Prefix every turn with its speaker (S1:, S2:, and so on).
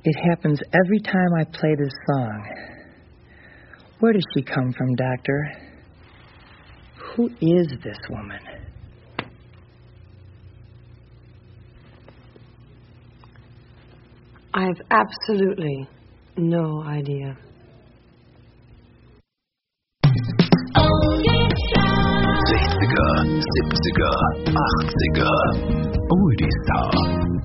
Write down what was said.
S1: It happens every time I play this song. Where does she come from, Doctor? Who is this woman?
S2: I have absolutely no idea.
S3: 60er, 70er, 80er. Oldies Star.